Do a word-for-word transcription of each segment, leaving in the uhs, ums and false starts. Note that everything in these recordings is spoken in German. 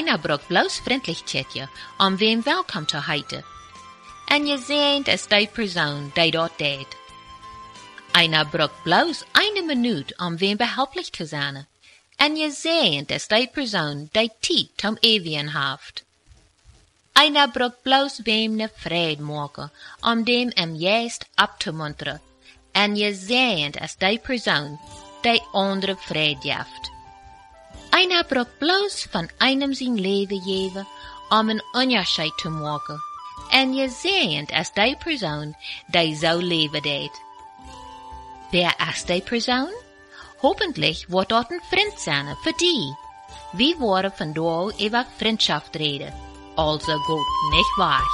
Einer braucht bloß Freundlichkeit, um wem welkom te heiten. En je ziet es die persoon die dat deed. Einer braucht bloß eine Minute, um wem behilplich te zijn. En je ziet es die persoon die tijd om ewigen heeft. Einer braucht bloß wem ne Fried maken, um dem em juist ab te munteren. En je ziet es die persoon die andere Fried geeft. Einer braucht bloß von einem sein Leben geven, um een onderscheid te maken. En je ziet es die persoon die zo leven deed. Wer ist die Person? Hoffentlich wordt dat een vriend zijn voor die. We worden vandaag over Freundschaft reden. Also gut, nicht wahr?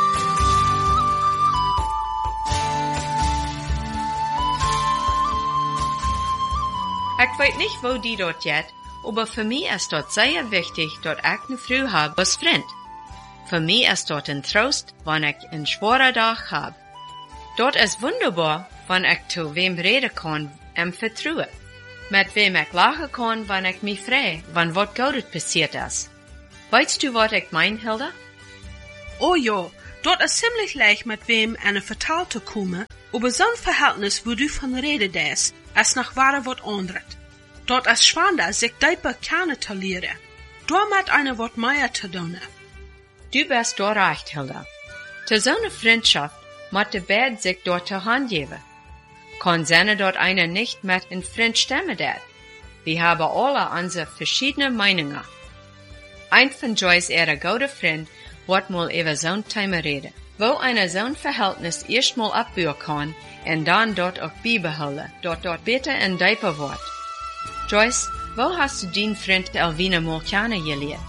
Ich weet nicht, wo die dort jet, aber für mich ist dort sehr wichtig, dort ich ne Frau hab als Freund. Für mich ist dort ein Trost, wenn ich einen schweren Tag hab. Dort ist wunderbar, wenn ich zu wem reden kann, em vertrauen. Mit wem ich lachen kann, wenn ich mich frage, wann was Gutes passiert ist. Weißt du, was ich mein, Hilda? Oh ja, dort ist ziemlich leicht mit wem eine Vertrauen zu kommen, aber so ein Verhältnis, wo du von reden des, ist nach wahre wat anderes. Dort ist schwander, sich dieper kennen zu lernen. Dort mit einer wat mehr zu tun. Du bist dort recht, Hilda. Zu so einer Freundschaft muss der Bed sich dort zur Hand geben. Kann seine dort einer nicht mit in Fremd stemmen dat. Wir haben alle unsere verschiedene Meinungen. Ein von Joyce ihre gute Freund wird mal über so'n Thema reden, wo einer so'n Verhältnis erst mal abbauen kann und dann dort auch beibehalten, dort dort besser und dieper wird. Joyce, wo hast du deinen Freund Elvina mal kennengelernt?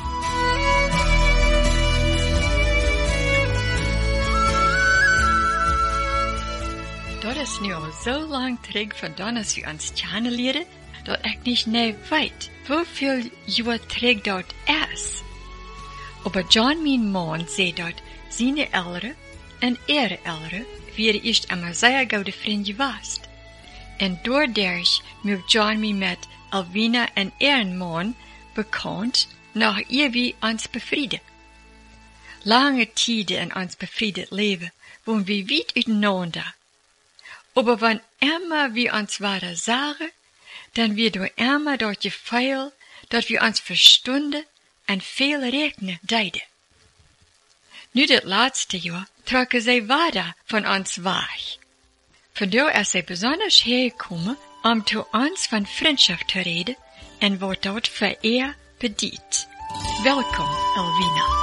Dat is nu al zo lang terug vandaan als u ons kennenleren, dat ik niet nee weet hoeveel jaar terug dat is. Aber John mijn man zei dat zijn ouderen en ihre ouderen weer eerst een zeer goede vriend geweest. En doordat moet John mij met Elvina en ihren man bekend, nog ewig ons bevrieden. Lange tijden in ons bevrieden leven, woon we weit uiteinander. Aber wenn immer wir uns wahre sagen, dann wird du immer dort Gefühl, dass wir uns verstunden und viel regnen deiden. Nu das letzte Jahr trokken sie weiter von uns weg. Von da ist sie besonders hergekommen, um zu uns von Freundschaft zu reden und wird dort für ihr bedient. Willkommen, Elvina.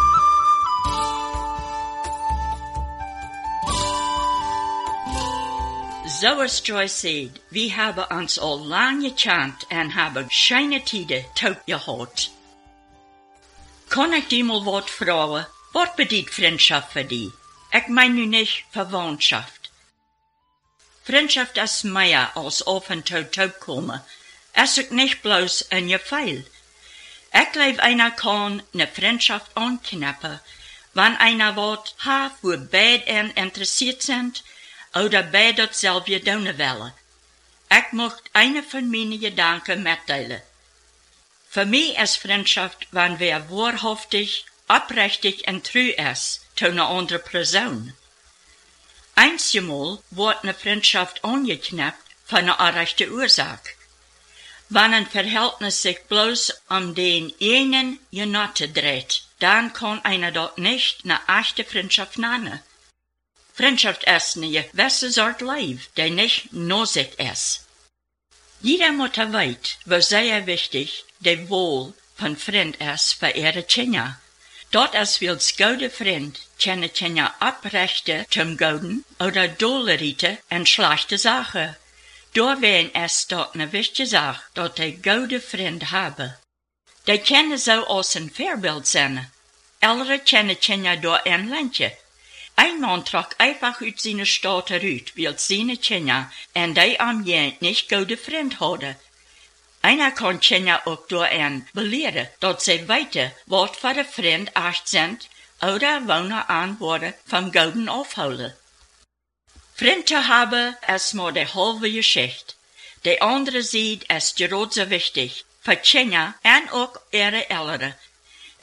Zoals Joyce said, we hebben ons al lang gekend en hebben schöne tijden taub gehad. Kan ik die mal wat vragen? Wat bedeutet Freundschaft für die? Ik mein nu nicht Verwandtschaft. Freundschaft ist mehr als auf und taub taub kommen. Es ist nicht bloß ein Gefühl. Ich glaube, einer kann ne Freundschaft anknappen, wenn einer wat hat, wo beide interessiert sind, oder beide dasselbe doen willen. Ik mocht eine von meine Gedanken mitteilen. Für mich ist Freundschaft, wenn wer wahrhaftig, oprechtig und treu ist zu einer anderen Person. Einmal wird eine Freundschaft angeknappt von einer rechten Ursache. Wenn ein Verhältnis sich bloß um den einen Genotte dreht, dann kann einer dort nicht eine echte Freundschaft nennen. Freundschaft ist eine gewisse Sort Leben, die nicht nötig ist. Jeder Mutter weiß, was sehr wichtig der Wohl von Freund ist für ihre Kinder. Dort ist als gute Freund keine Kinder abrechte zum Guten oder Dollerite und schlechte Sachen. Doorwegen ist dort eine wichtige Sache, dass die gute Freund haben. Die können so als ein Vorbild sein. Ältere kennen Kinder dort ein Landje. Ein Mann trok einfach uit seine Stadt eruit, weil seine Kinder en die am Jent nicht gute Freund hadden. Einer kann Kinder auch daarin belehren, dat sie weten wat voor de Freund echt sind oder wonen aan worden vom Gouden afhouden. Freund zu haben ist maar de halve Geschichte. De andere Seite ist gerade so wichtig, für Kinder en ook ihre Eltern,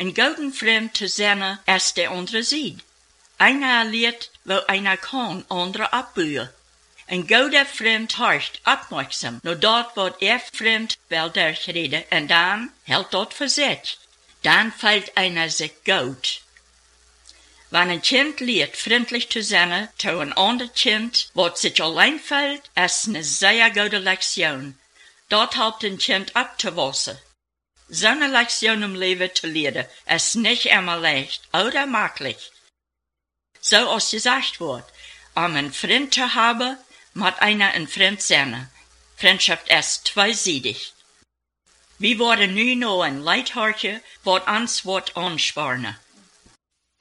Ein gouden fremd te zijn als der andere ziet. Einer leert, wo einer kann, andere abbuien. Ein gouder fremd horcht opmerksam, nur dort wat er fremd wel durchreden, en dan hält dort verzet. Dan fällt einer sich goud. Wenn ein Kind leert, freundlich zu sein, zu ein ander Kind, wat sich allein fällt, ist eine sehr gute Lektion. Dort helpt ein Kind abzuwachsen. So eine Lektion im Leben zu lernen, ist nicht immer leicht oder möglich. So als gesagt wird, um einen Freund zu haben, muss einer ein Freund sein. Freundschaft ist zweiseitig. Wir wollen nu noch ein Leithorche, wat uns wat ansparen.